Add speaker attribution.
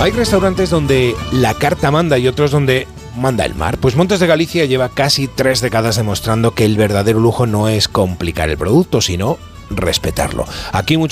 Speaker 1: Hay restaurantes donde la carta manda y otros donde manda el mar. Pues Montes de Galicia lleva casi 3 décadas demostrando que el verdadero lujo no es complicar el producto, sino respetarlo. Aquí muchos